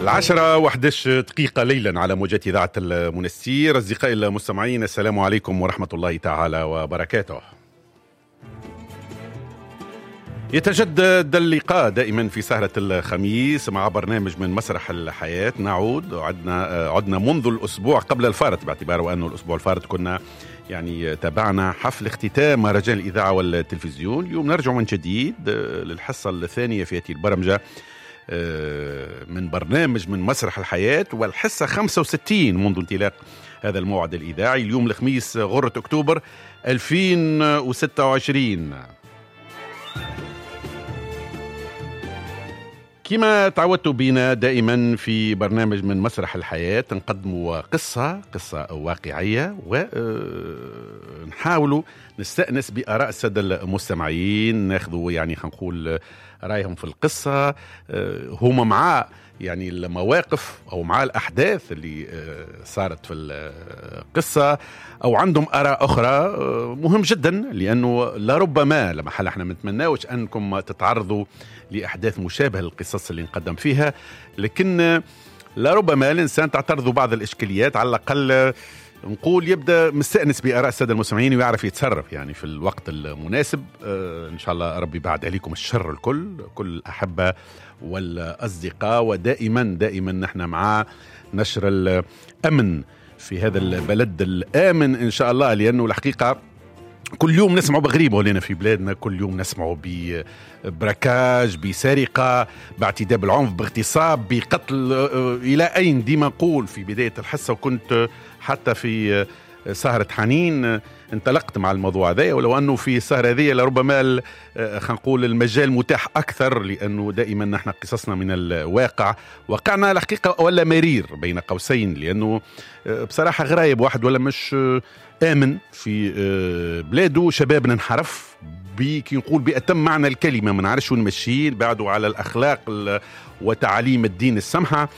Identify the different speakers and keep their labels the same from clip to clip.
Speaker 1: 10:11 ليلا على موجات إذاعة المنستير. أصدقائي المستمعين، السلام عليكم ورحمة الله تعالى وبركاته. يتجدد اللقاء دائما في سهرة الخميس مع برنامج من مسرح الحياة. نعود عدنا منذ الأسبوع قبل الفارط، باعتباره أنه الأسبوع الفارط كنا تابعنا حفل اختتام مهرجان الإذاعة والتلفزيون. اليوم نرجع من جديد للحصة الثانية في هذه البرمجة من برنامج من مسرح الحياة، والحصة 65 منذ انطلاق هذا الموعد الإذاعي. اليوم الخميس غرة أكتوبر 2026. كما تعودتوا بنا دائما في برنامج من مسرح الحياة نقدموا قصة واقعية، ونحاولوا نستأنس بآراء السادة المستمعين، ناخذوا خلينا نقول رأيهم في القصة، هما مع المواقف أو مع الأحداث اللي صارت في القصة، أو عندهم آراء أخرى. مهم جدا، لأنه لربما لما احنا ما نتمناوش أنكم تتعرضوا لأحداث مشابهة للقصص اللي نقدم فيها، لكن لربما الإنسان تعترض بعض الإشكاليات، على الأقل نقول يبدأ مستأنس بآراء السادة المستمعين ويعرف يتصرف في الوقت المناسب. إن شاء الله ربي بعد عليكم الشر الكل، كل الأحبة والأصدقاء، ودائما نحن مع نشر الأمن في هذا البلد الآمن إن شاء الله. لأنه الحقيقة كل يوم نسمعوا بغريبة ولينا في بلادنا، كل يوم نسمعوا ببركاج، بسرقة، باعتداء بالعنف، باغتصاب، بقتل، إلى أين؟ ديما نقول في بداية الحصة، وكنت حتى في سهرة حنين انطلقت مع الموضوع هذا، ولو أنه في السهرة هذه لربما خلينا نقول المجال متاح أكثر، لأنه دائما نحن قصصنا من الواقع، وقعنا الحقيقة ولا مرير بين قوسين، لأنه بصراحة غرايب واحد ولا مش آمن في بلاده، شبابنا انحرف كي نقول بأتم معنى الكلمة، ما نعرفش وين ماشيين، بعدوا على الأخلاق وتعاليم الدين السمحة.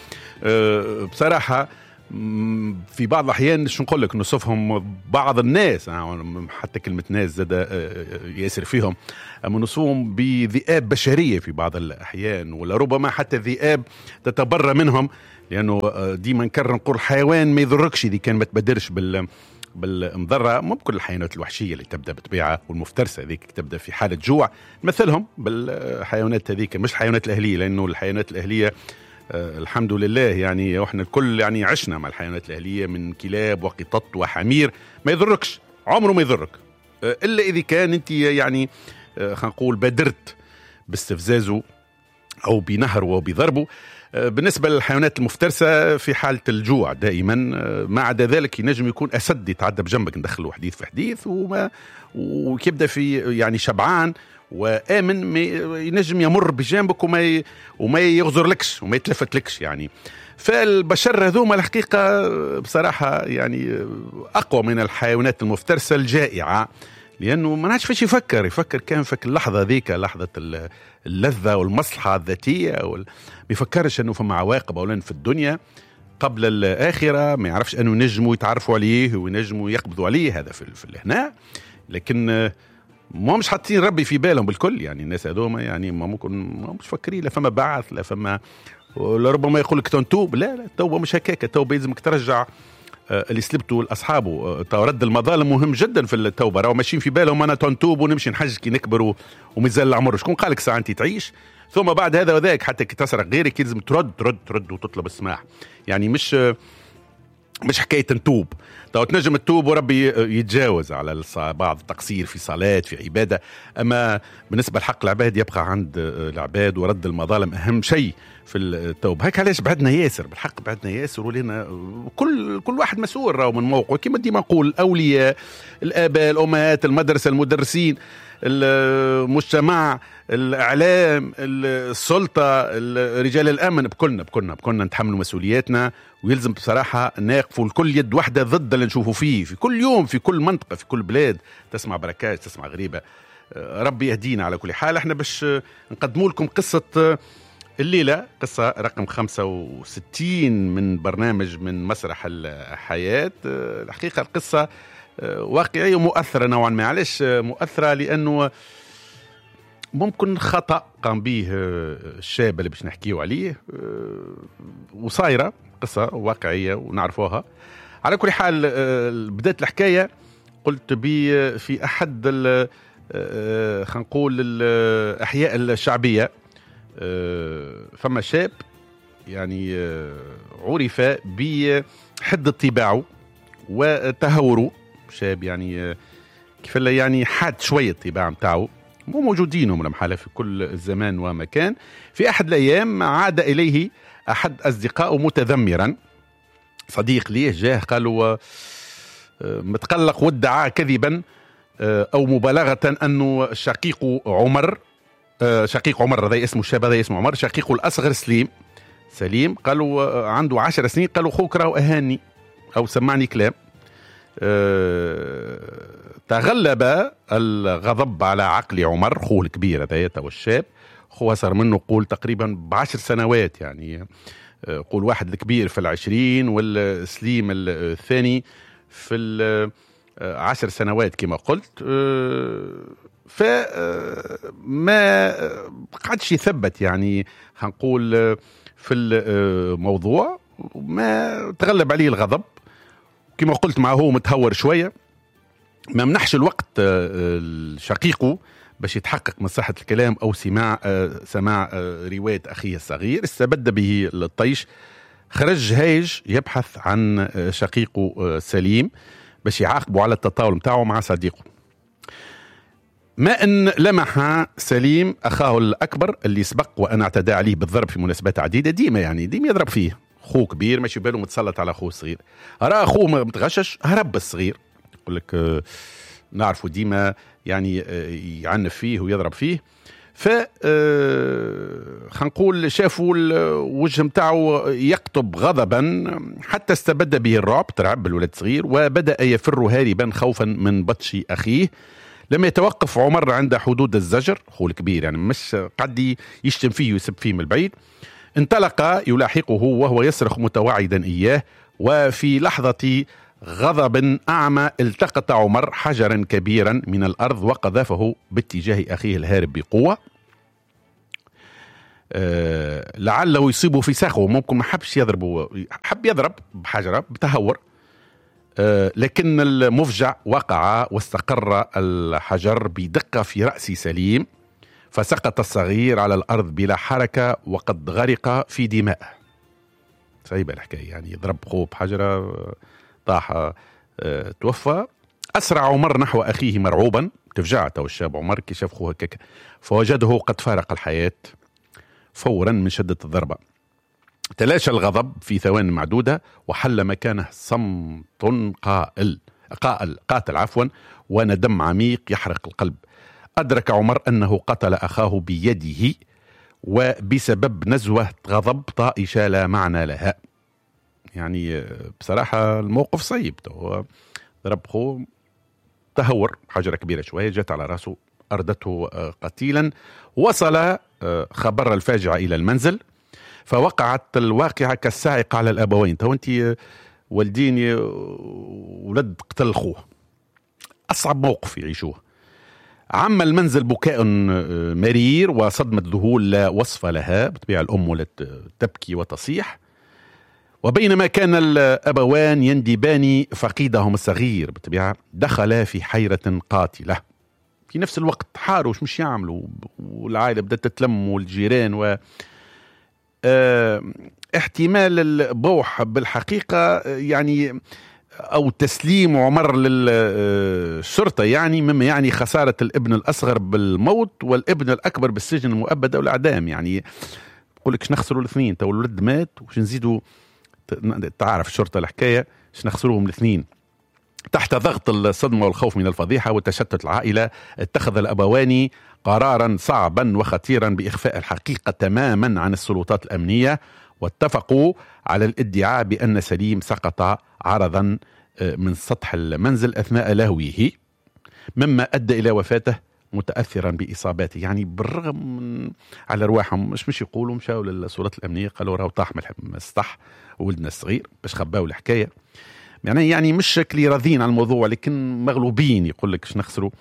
Speaker 1: بصراحة في بعض الأحيان شو نقول لك، نصفهم بعض الناس، حتى كلمة ناس زاد ياسر فيهم، أما نصفهم بذئاب بشرية في بعض الأحيان، ولا ربما حتى ذئاب تتبرى منهم، لأنه ديما نكرر نقول الحيوان ما يضركش إذا كان ما تبدرش بالمضرة. مو بكل الحيوانات الوحشية اللي تبدأ بطبيعة والمفترسة هذيك تبدأ في حالة جوع، مثلهم بالحيوانات هذيك، مش الحيوانات الأهلية، لأنه الحيوانات الأهلية الحمد لله واحنا الكل عشنا مع الحيوانات الأهلية من كلاب وقطط وحمير، ما يضركش، عمره ما يضرك، إلا إذا كان أنت خلينا نقول بادرت باستفزازه أو بنهره أو بضربه. بالنسبة للحيوانات المفترسة في حالة الجوع دائما، ما عدا ذلك ينجم يكون أسد يتعدى بجنبك، ندخله حديث في حديث، وكيبدأ في شبعان وآمن ينجم يمر بجانبك وما يغزر لكش وما يتلفت لكش. فالبشر هذوما الحقيقة بصراحة أقوى من الحيوانات المفترسة الجائعة، لأنه ما نعرفش فاش يفكر كان فك اللحظة ذيك، لحظة اللذة والمصلحة الذاتية، ما يفكرش أنه فما عواقب أولا في الدنيا قبل الآخرة، ما يعرفش أنه ينجموا يتعرفوا عليه وينجموا يقبضوا عليه، هذا في الهنا. لكن ما مش حاطين ربي في بالهم بالكل، الناس هذوما ما ممكن مش فكرين لا فما بعث لا فما، لربما يقول لك تنتوب، لا التوبة مش هكاك، التوبة لازمك ترجع اللي سلبته لأصحابه. رد المظالم مهم جدا في التوبة، راهو ماشيين في بالهم أنا تنتوب ونمشي نحج كي نكبر ومازال العمر، شكون قالك ساعة أنت تعيش؟ ثم بعد هذا وذاك حتى كي تسرق غيرك لازم ترد وتطلب السماح، مش حكاية نتوب. تنجم تتوب وربي يتجاوز على بعض التقصير في صلاة في عبادة، أما بالنسبة لحق العباد يبقى عند العباد، ورد المظالم أهم شيء في التوبة. هيك علاش بعدنا ياسر، بالحق بعدنا ياسر، ولينا كل واحد مسؤول راهو من موقعه، كما ديما نقول الأولياء، الآباء، الأمهات، المدرسة، المدرسين، المجتمع، الإعلام، السلطة، رجال الأمن، بكلنا نتحملوا مسؤولياتنا، ويلزم بصراحة نقفوا الكل يد واحدة ضد اللي نشوفوا فيه في كل يوم في كل منطقة في كل بلاد. تسمع بركات، تسمع غريبة، ربي يهدينا. على كل حال احنا باش نقدموا لكم قصة الليلة، قصة رقم 65 من برنامج من مسرح الحياة. الحقيقة القصة واقعية ومؤثرة نوعا ما. علاش مؤثرة؟ لأنه ممكن خطأ قام به الشاب اللي باش نحكيو عليه، وصايرة قصة واقعية ونعرفوها. على كل حال بدأت الحكاية قلت بي في أحد خلينا نقول الأحياء الشعبية، فما شاب يعني عرف بحد طباعه وتهوره، شاب يعني كيف يعني حاد شوية الطباع متاعه، مو موجودين من محالة في كل زمان ومكان. في أحد الأيام عاد إليه أحد أصدقائه متذمرا، صديق ليه جاه قالوا متقلق وادعى كذبا أو مبالغة أنه شقيق عمر هذا اسمه الشاب، هذا اسمه عمر، شقيقه الأصغر سليم قالوا عنده 10 سنين، قالوا خوك راهو أهاني أو سمعني كلام. تغلب الغضب على عقل عمر، خوه الكبير هذا تو الشاب، خوه صار منه قول تقريبا ب10 سنوات، يعني قول واحد الكبير في 20 والسليم الثاني في 10 سنوات كما قلت. فما قعدش يثبت يعني هنقول في الموضوع، ما تغلب عليه الغضب كما قلت، معه هو متهور شوية، ما منحش الوقت شقيقه باش يتحقق من صحة الكلام أو سماع رواية أخيه الصغير. استبد به الطيش، خرج هايج يبحث عن شقيقه سليم باش يعاقبه على التطاول متاعه مع صديقه. ما أن لمح سليم أخاه الأكبر اللي سبق وأنا اعتدى عليه بالضرب في مناسبات عديدة، ديما يضرب فيه، أخوه كبير ماشي باله متسلط على أخوه الصغير، رأى أخوه متغشش هرب الصغير، يقول لك نعرفه ديما يعني يعنف فيه ويضرب فيه. ف خنقول شافوا الوجه متاعه يقطب غضبا حتى استبد به الرعب، ترعب الولد صغير وبدأ يفر هاربا خوفا من بطش أخيه. لم يتوقف عمر عند حدود الزجر، أخوه الكبير يعني مش قد يشتم فيه ويسب فيه من البعيد، انطلق يلاحقه وهو يصرخ متوعدا إياه، وفي لحظة غضب أعمى التقط عمر حجرا كبيرا من الأرض وقذفه باتجاه أخيه الهارب بقوة، لعله يصيبه في ساقه. ممكن ما حبش يضربه، حب يضرب بحجرة بتهور، لكن المفجع وقع واستقر الحجر بدقة في رأس سليم، فسقط الصغير على الأرض بلا حركة وقد غرق في دماء. صعيبة الحكاية، يعني يضرب خوه بحجرة طاح توفى. أسرع عمر نحو أخيه مرعوبا، تفجعته الشاب عمر كي شاف خوه هكاك، فوجده قد فارق الحياة فورا من شدة الضربة. تلاشى الغضب في ثوان معدودة وحل مكانه صمت قاتل وندم عميق يحرق القلب. أدرك عمر أنه قتل أخاه بيده وبسبب نزوة غضب طائشة لا معنى لها. يعني بصراحة الموقف صعيب، ضرب خوه تهور حجرة كبيرة شوية جت على رأسه أردته قتيلا. وصل خبر الفاجعة إلى المنزل، فوقعت الواقعة كالصاعقة على الأبوين. انت والدين ولد قتل خوه، أصعب موقف يعيشوه. عم المنزل بكاء مرير وصدمة ذهول لا وصف لها، بطبيعة الأم ولت تبكي وتصيح. وبينما كان الأبوان يندبان فقيدهم الصغير بطبيعة، دخل في حيرة قاتلة. في نفس الوقت حاروا مش يعملوا، والعائلة بدأت تتلم والجيران احتمال البوح بالحقيقة يعني أو تسليم عمر للشرطة يعني مما يعني خسارة الابن الأصغر بالموت والابن الأكبر بالسجن المؤبد أو الإعدام. يعني يقول لك نخسروا الاثنين، تو الولد مات وش نزيدوا، تعرف الشرطة الحكاية ش نخسروهم الاثنين. تحت ضغط الصدمة والخوف من الفضيحة وتشتت العائلة، اتخذ الأبوان قرارا صعبا وخطيرا بإخفاء الحقيقة تماما عن السلطات الأمنية، واتفقوا على الادعاء بأن سليم سقط عرضا من سطح المنزل أثناء لهوه، مما أدى إلى وفاته متأثرا بإصاباته. يعني بالرغم من على رواحهم مش يقولوا مشاو للسلطات الأمنية قالوا راهو طاح من السطح ولدنا الصغير باش خباو الحكاية. يعني مش شكلي راضين على الموضوع، لكن مغلوبين، يقول لك نخسروا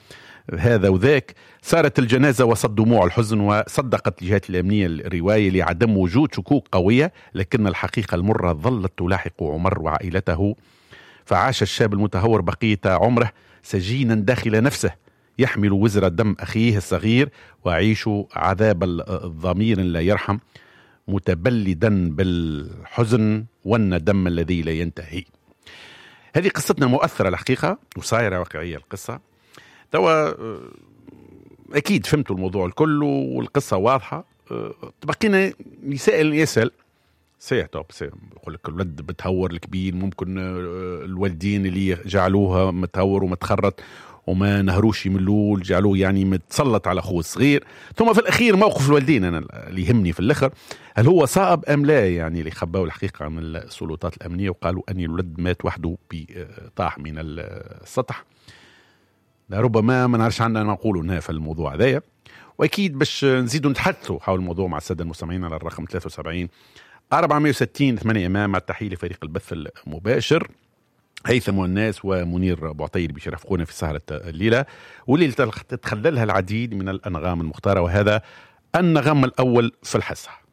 Speaker 1: هذا وذاك. صارت الجنازة وسط دموع الحزن، وصدقت الجهات الأمنية الرواية لعدم وجود شكوك قوية، لكن الحقيقة المرة ظلت تلاحق عمر وعائلته. فعاش الشاب المتهور بقية عمره سجينا داخل نفسه، يحمل وزر دم أخيه الصغير، ويعيش عذاب الضمير لا يرحم، متبلدا بالحزن والندم الذي لا ينتهي. هذه قصتنا المؤثرة الحقيقة، وصايرة واقعية القصة. توا أكيد فهمتوا الموضوع الكل والقصة واضحة. بقينا يسأل يقول لك الولد بتهور الكبير، ممكن الوالدين اللي جعلوها متهور ومتخرط وما نهروش يملوه، جعلوه يعني متسلط على أخوه الصغير. ثم في الأخير موقف الوالدين أنا اللي يهمني في الآخر، هل هو صائب أم لا؟ يعني اللي خبوا الحقيقة عن السلطات الأمنية وقالوا أن الولد مات وحده طاح من السطح. ربما ما نعرفش عندنا نقولوا انها في الموضوع هذايا، واكيد باش نزيدوا نتحدثوا حول الموضوع مع الساده المستمعين على الرقم 73 460 8 مع التحيه لفريق البث المباشر هيثم والناس ومنير بوعطير بيشرفونا في سهرة الليلة، واللي تتخللها العديد من الأنغام المختارة، وهذا النغم الأول في الحصة.